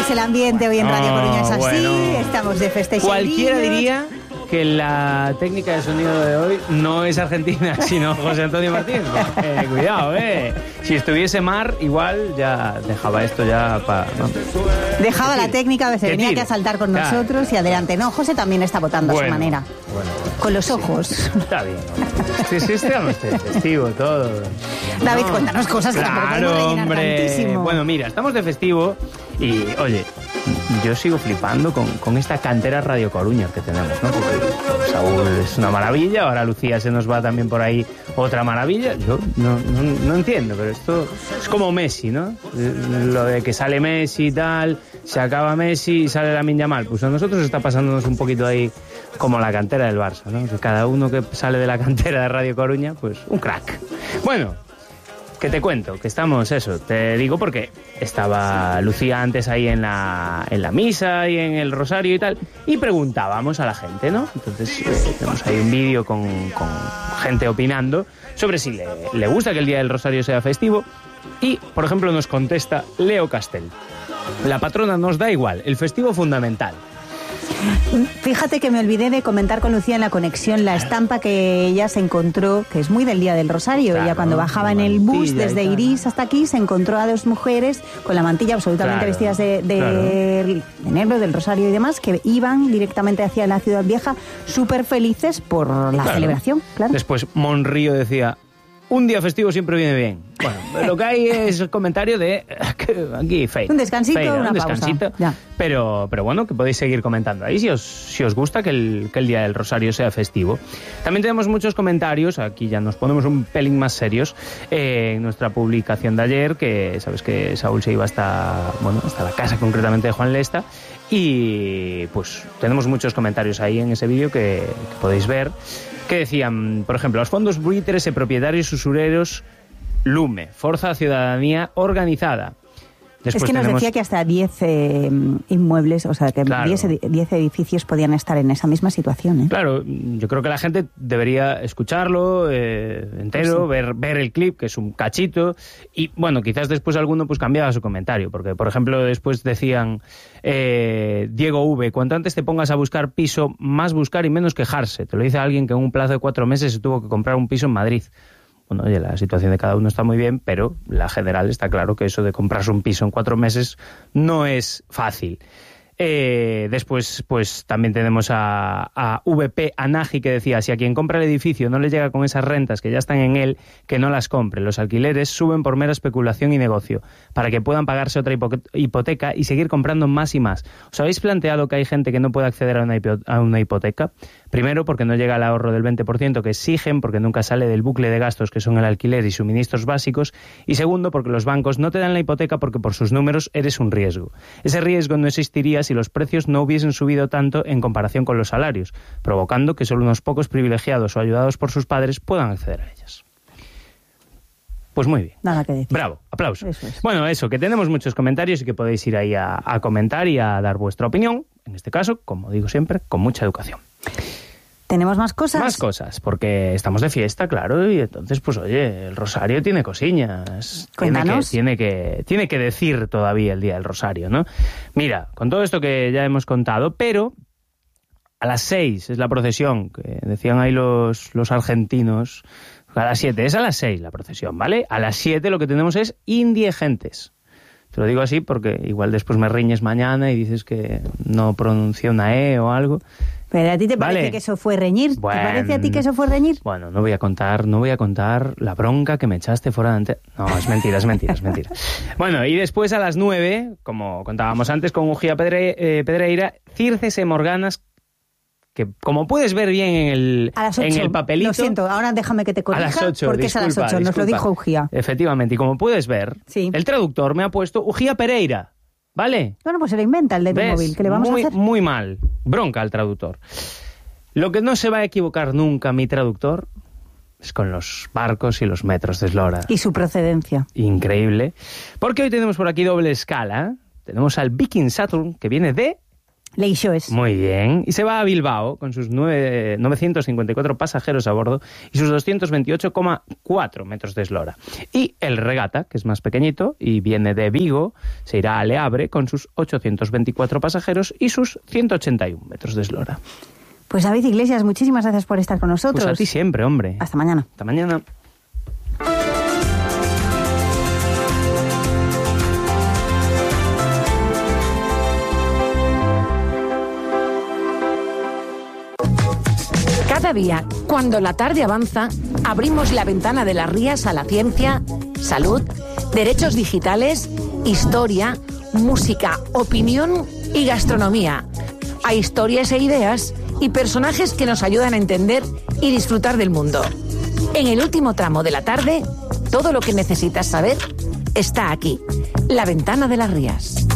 Pues el ambiente hoy en Radio Coruña es así, bueno. Estamos de festejo. Cualquiera diría que la técnica de sonido de hoy no es argentina, sino José Antonio Martín. Cuidado, Si estuviese Mar, igual ya dejaba esto ya para... Dejaba la técnica, se venía aquí a saltar con nosotros y adelante. No, José también está votando a su manera. Bueno. Con los ojos. Está bien. Sí, estamos festivo, todo. David, cuéntanos cosas que tampoco podemos rellenar tantísimo. Bueno, mira, estamos de festivo y, oye, yo sigo flipando con esta cantera Radio Coruña que tenemos, ¿no? Porque Saúl es una maravilla, ahora Lucía se nos va también por ahí otra maravilla. Yo no entiendo, pero esto es como Messi, ¿no? Lo de que sale Messi y tal, se acaba Messi y sale Lamine Yamal. Pues a nosotros está pasándonos un poquito ahí como la cantera del Barça, ¿no? Que cada uno que sale de la cantera de Radio Coruña, pues un crack. Bueno, que te cuento, que estamos, te digo porque estaba Lucía antes ahí en la misa y en el rosario y tal, y preguntábamos a la gente, ¿no? Entonces tenemos ahí un vídeo con gente opinando sobre si le gusta que el Día del Rosario sea festivo, y, por ejemplo, nos contesta Leo Castel: la patrona nos da igual, el festivo fundamental. Fíjate que me olvidé de comentar con Lucía en la conexión la estampa que ella se encontró, que es muy del Día del Rosario. Claro, ella cuando bajaba en el bus desde Irís hasta aquí se encontró a dos mujeres con la mantilla absolutamente vestidas de negro, del Rosario y demás, que iban directamente hacia la Ciudad Vieja súper felices por la celebración. Claro. Después Monrío decía: un día festivo siempre viene bien. Bueno, lo que hay es el comentario de aquí, un descansito, una descansito. Ya. Pero bueno, que podéis seguir comentando ahí si os gusta que el Día del Rosario sea festivo. También tenemos muchos comentarios, aquí ya nos ponemos un pelín más serios, en nuestra publicación de ayer, que sabes que Saúl se iba hasta la casa concretamente de Juan Lesta, y pues tenemos muchos comentarios ahí en ese vídeo que podéis ver, que decían, por ejemplo, los fondos buitres e propietarios usureros Lume, Forza Ciudadanía Organizada. Después es que nos decía que hasta 10 inmuebles, o sea, que 10 edificios podían estar en esa misma situación. Claro, yo creo que la gente debería escucharlo entero, sí. ver el clip, que es un cachito, y bueno, quizás después alguno pues cambiaba su comentario, porque por ejemplo después decían Diego V, cuanto antes te pongas a buscar piso, más buscar y menos quejarse. Te lo dice alguien que en un plazo de 4 meses se tuvo que comprar un piso en Madrid. Bueno, oye, la situación de cada uno está muy bien, pero la general está claro que eso de comprarse un piso en 4 meses no es fácil. Después, pues también tenemos a VP Anagi, que decía: si a quien compra el edificio no le llega con esas rentas que ya están en él, que no las compre. Los alquileres suben por mera especulación y negocio, para que puedan pagarse otra hipoteca y seguir comprando más y más. ¿Os habéis planteado que hay gente que no puede acceder a una hipoteca? Primero, porque no llega al ahorro del 20% que exigen, porque nunca sale del bucle de gastos que son el alquiler y suministros básicos. Y segundo, porque los bancos no te dan la hipoteca porque por sus números eres un riesgo. Ese riesgo no existiría si los precios no hubiesen subido tanto en comparación con los salarios, provocando que solo unos pocos privilegiados o ayudados por sus padres puedan acceder a ellas. Pues muy bien. Nada que decir. Bravo, aplauso. Eso es. Bueno, eso, que tenemos muchos comentarios y que podéis ir ahí a comentar y a dar vuestra opinión, en este caso, como digo siempre, con mucha educación. ¿Tenemos más cosas? Más cosas, porque estamos de fiesta, claro, y entonces, pues oye, el Rosario tiene cosillas. Cuéntanos. Tiene que decir todavía el Día del Rosario, ¿no? Mira, con todo esto que ya hemos contado, pero a las 6 es la procesión, que decían ahí los argentinos, a las 7, es a las 6 la procesión, ¿vale? A las 7 lo que tenemos es indiegentes. Te lo digo así porque igual después me riñes mañana y dices que no pronuncié una E o algo. ¿Pero a ti te parece que eso fue reñir? Bueno, ¿Te parece a ti que eso fue reñir? Bueno, no voy a contar la bronca que me echaste fuera de antena. No, es mentira. Bueno, y después a las 9, como contábamos antes con Ujía Pedreira, Circes e Morganas, que como puedes ver bien en el papelito... Lo siento, ahora déjame que te corrija, a las 8, porque es a las 8, nos lo dijo Ujía. Efectivamente, y como puedes ver, sí. El traductor me ha puesto Ujía Pereira, ¿vale? Bueno, pues se lo inventa el de tu móvil, ¿qué le vamos a hacer? Muy mal, bronca al traductor. Lo que no se va a equivocar nunca mi traductor es con los barcos y los metros de eslora. Y su procedencia. Increíble. Porque hoy tenemos por aquí doble escala. Tenemos al Viking Saturn, que viene de... Leixoes. Muy bien. Y se va a Bilbao con sus 954 pasajeros a bordo y sus 228,4 metros de eslora. Y el Regata, que es más pequeñito y viene de Vigo, se irá a Le Havre con sus 824 pasajeros y sus 181 metros de eslora. Pues David Iglesias, muchísimas gracias por estar con nosotros. Pues a ti siempre, hombre. Hasta mañana. Hasta mañana. Cada día, cuando la tarde avanza, abrimos la ventana de las Rías a la ciencia, salud, derechos digitales, historia, música, opinión y gastronomía. A historias e ideas y personajes que nos ayudan a entender y disfrutar del mundo. En el último tramo de la tarde, todo lo que necesitas saber está aquí. La ventana de las Rías.